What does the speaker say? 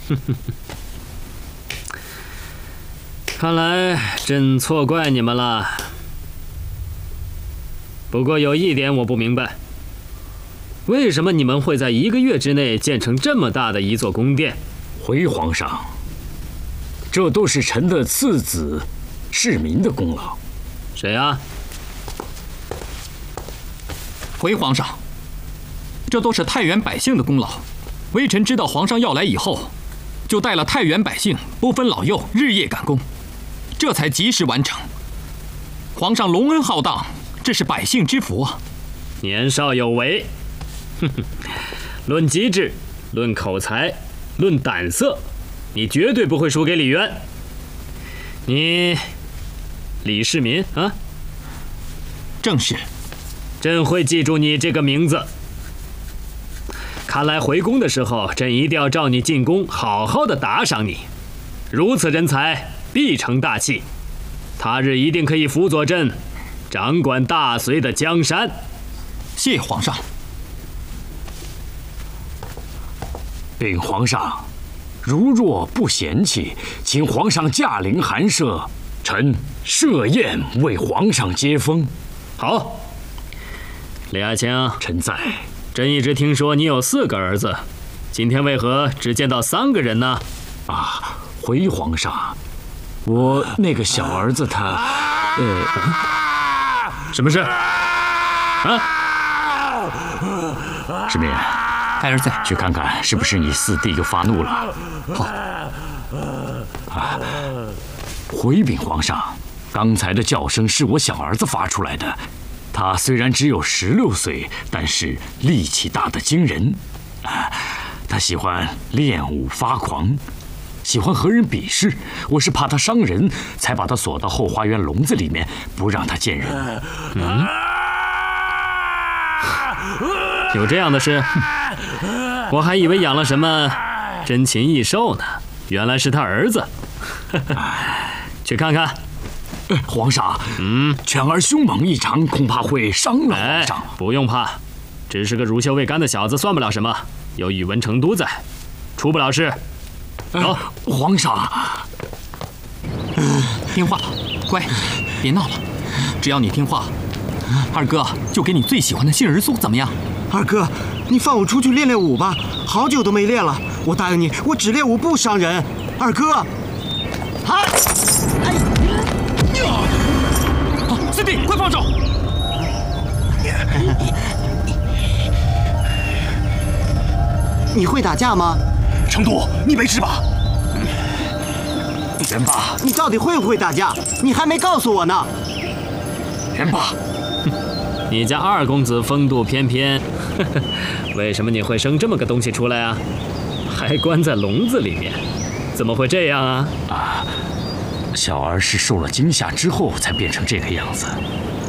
看来朕错怪你们了。不过有一点我不明白，为什么你们会在1个月之内建成这么大的一座宫殿？ 回皇上，这都是臣的次子世民的功劳。 谁啊？ 回皇上，这都是太原百姓的功劳。微臣知道皇上要来以后，就带了太原百姓不分老幼，日夜赶工，这才及时完成。皇上隆恩浩荡，这是百姓之福啊！ 年少有为，论机智，论口才，论胆色，你绝对不会输给李渊。你，李世民啊？ 正是。 朕会记住你这个名字。看来回宫的时候，朕一定要召你进宫，好好的打赏你。如此人才，必成大器。他日一定可以辅佐朕，掌管大隋的江山。 谢皇上。 禀皇上，如若不嫌弃，请皇上驾临寒舍，臣设宴为皇上接风。 好。李爱卿， 臣在。 朕一直听说你有4个儿子，今天为何只见到3个人呢？ 啊，回皇上，我那个小儿子他， 什么事？啊？ 世民， 孩儿在， 去看看是不是你四弟又发怒了。 好。 回禀皇上，刚才的叫声是我小儿子发出来的。他虽然只有16岁，但是力气大得惊人。他喜欢练武发狂，喜欢和人比试。我是怕他伤人，才把他锁到后花园笼子里面，不让他见人。 有这样的事？我还以为养了什么珍禽异兽呢，原来是他儿子。去看看。 皇上，犬儿凶猛异常，恐怕会伤了皇上。 不用怕，只是个乳臭未干的小子，算不了什么。有宇文成都在，出不了事。走， 皇上， 听话，乖，别闹了。只要你听话，二哥就给你最喜欢的杏仁酥，怎么样？ 二哥，你放我出去练练武吧，好久都没练了。我答应你，我只练武不伤人。二哥， 四弟，快放手！ 你会打架吗？ 成都，你没事吧？ 元霸， 你到底会不会打架？你还没告诉我呢。 元霸， 你家2公子风度翩翩，为什么你会生这么个东西出来啊？还关在笼子里面，怎么会这样啊？ 小儿是受了惊吓之后才变成这个样子。